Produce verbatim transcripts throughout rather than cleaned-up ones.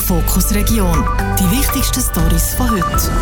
Fokus Region. Die wichtigsten Storys von heute.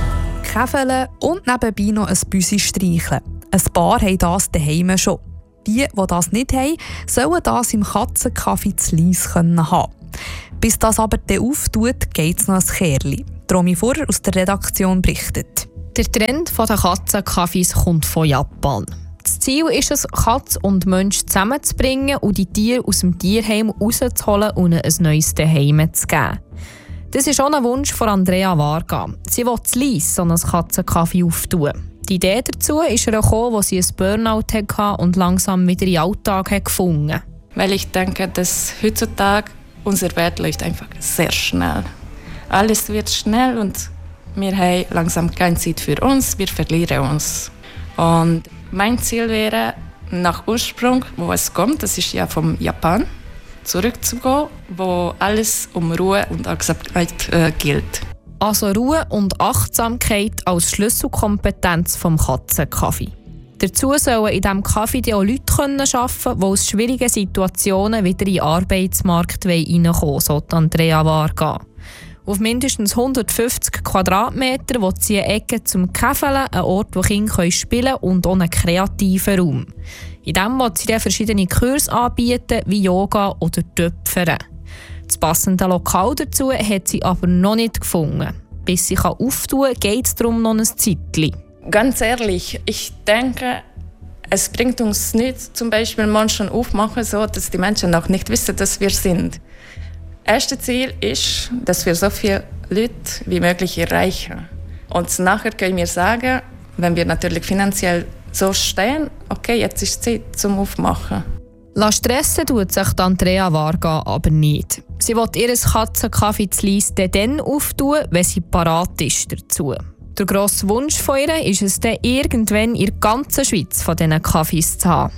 Käfeln und nebenbei noch ein Büsi streicheln. Ein paar haben das daheim schon. Die, die das nicht haben, sollen das im Katzenkaffee zu Lies haben. Bis das aber dann auftut, geht es noch ein Kerli. Romy Furrer aus der Redaktion berichtet. Der Trend der Katzenkaffees kommt von Japan. Das Ziel ist es, Katze und Mensch zusammenzubringen und die Tiere aus dem Tierheim rauszuholen und ihnen ein neues Zuhause zu geben. Das ist auch ein Wunsch von Andrea Varga. Sie will zu Lies so einen Katzenkaffee auftun. Die Idee dazu ist ihr gekommen, als sie ein Burnout hatte und langsam wieder in den Alltag gefunden hat. Weil ich denke, dass heutzutage unsere Welt läuft einfach sehr schnell. Alles wird schnell und wir haben langsam keine Zeit für uns, wir verlieren uns. Und mein Ziel wäre, nach Ursprung, wo es kommt, das ist ja vom Japan, zurückzugehen, wo alles um Ruhe und Achtsamkeit äh, gilt. Also Ruhe und Achtsamkeit als Schlüsselkompetenz vom Katzenkaffee. Dazu sollen in diesem Kaffee auch Leute arbeiten können, die aus schwierigen Situationen wieder in den Arbeitsmarkt reinkommen wollen, so Andrea Varga. Auf mindestens hundertfünfzig Quadratmeter will sie eine Ecke zum Käfeln, einen Ort, wo Kinder spielen können und auch einen kreativen Raum. In diesem will sie dann verschiedene Kurse anbieten, wie Yoga oder Töpfern. Das passende Lokal dazu hat sie aber noch nicht gefunden. Bis sie auftun kann, geht es darum noch ein Zeitchen. Ganz ehrlich, ich denke, es bringt uns nichts, zum Beispiel Menschen aufmachen, so dass die Menschen noch nicht wissen, dass wir sind. Das erste Ziel ist, dass wir so viele Leute wie möglich erreichen. Und nachher können wir sagen, wenn wir natürlich finanziell so stehen, okay, jetzt ist Zeit zum Aufmachen. La stressen tut sich Andrea Varga aber nicht. Sie will ihr Katzenkaffee zu Lies dann auftun, wenn sie parat ist dazu. Der grosse Wunsch von ihr ist es dann, irgendwann in der ganzen Schweiz von diesen Kaffees zu haben.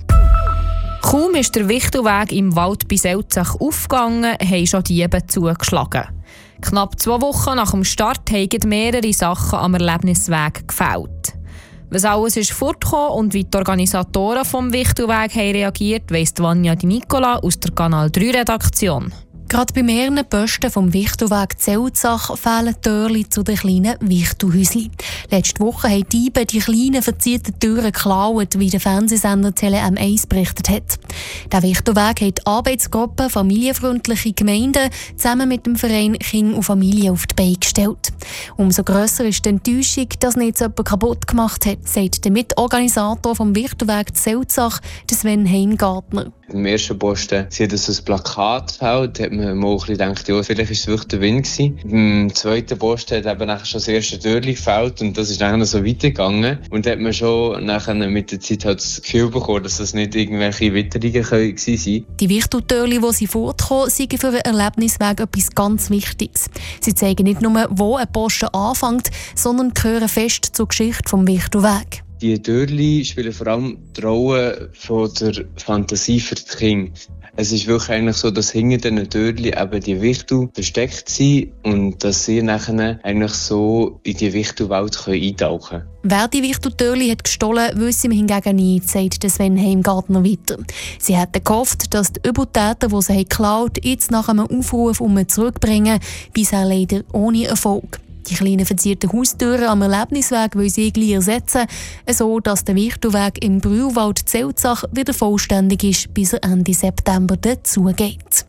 Kaum ist der Wichtelweg im Wald bei Selzach aufgegangen, haben schon Diebe zugeschlagen. Knapp zwei Wochen nach dem Start haben mehrere Sachen am Erlebnisweg gefällt. Was alles ist fortgekommen und wie die Organisatoren vom Wichtelweg haben reagiert, weiss Vanja Di Nicola aus der Kanal drei Redaktion. Gerade bei mehreren Posten vom Wichtelweg Zelzach fehlen Türchen zu den kleinen Wichtelhäuschen. Letzte Woche haben die Diebe die kleinen verzierten Türen geklaut, wie der Fernsehsender Tele M eins berichtet hat. Der Wichtelweg hat die Arbeitsgruppe Familienfreundliche Gemeinden zusammen mit dem Verein Kinder und Familie auf die Beine gestellt. Umso grösser ist die Enttäuschung, dass nicht jemand kaputt gemacht hat, sagt der Mitorganisator vom Wichtelweg Zelzach, Sven Heimgartner. Im ersten Posten sieht das ein Plakatfeld, hat man mal gedacht, ja, vielleicht war es wirklich der Wind gewesen. Im zweiten Posten hat eben nachher schon das erste Türchen gefällt und das ist nachher noch so weitergegangen. Und da hat man schon nachher mit der Zeit halt das Gefühl bekommen, dass das nicht irgendwelche Witterungen gewesen sind. Die Wichteltürchen, die sie fortkommen, sind für einen Erlebnisweg etwas ganz Wichtiges. Sie zeigen nicht nur, wo ein Posten anfängt, sondern gehören fest zur Geschichte des Wichtelwegs. Die Türchen spielen vor allem die Rolle von der Fantasie für die Kinder. Es ist wirklich eigentlich so, dass hinter diesen Türchen eben die Wichtel versteckt sind und dass sie nachher eigentlich so in die Wichtelwelt eintauchen können. Wer die Wichteltürchen hat gestohlen, wissen wir hingegen nicht, sagt Sven Heimgartner weiter. Sie hätten gehofft, dass die Übeltäter, die sie geklaut haben, jetzt nach einem Aufruf um zurückbringen, bisher leider ohne Erfolg. Die kleinen verzierten Haustüren am Erlebnisweg will sie gleich ersetzen, so dass der Wichtelweg im Brühlwald Zelzach wieder vollständig ist, bis er Ende September dazugeht.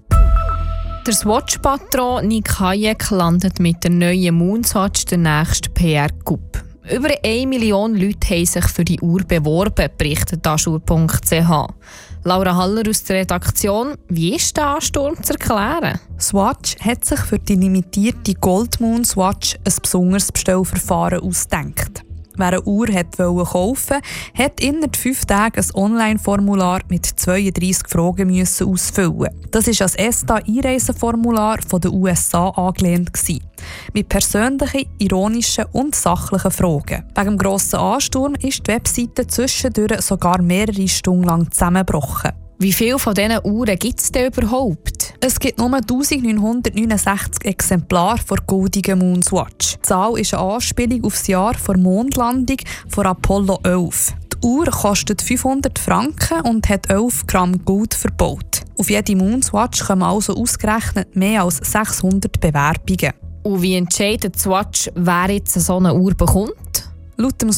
Der Swatch-Patron Nick Hayek landet mit der neuen Moonswatch der nächste P R-Coup. Über eine Million Leute haben sich für die Uhr beworben, berichtet aschur punkt c h. Laura Haller aus der Redaktion, wie ist der Ansturm zu erklären? Swatch hat sich für die limitierte Gold Moon Swatch ein besonderes Bestellverfahren ausgedacht. Wer eine Uhr wollte kaufen, hat innerhalb fünf Tagen ein Online-Formular mit zweiunddreissig Fragen müssen ausfüllen. Das war das ESTA-Einreiseformular der U S A angelehnt. Mit persönlichen, ironischen und sachlichen Fragen. Wegen dem grossen Ansturm ist die Webseite zwischendurch sogar mehrere Stunden lang zusammengebrochen. Wie viele von diesen Uhren gibt es denn überhaupt? Es gibt nur eintausendneunhundertneunundsechzig Exemplare der goldigen Moonswatch. Die Zahl ist eine Anspielung auf das Jahr der Mondlandung von Apollo elf. Die Uhr kostet fünfhundert Franken und hat elf Gramm Gold verbaut. Auf jede Moonswatch kommen also ausgerechnet mehr als sechshundert Bewerbungen. Und wie entscheidet Swatch, wer jetzt so eine Uhr bekommt? Laut dem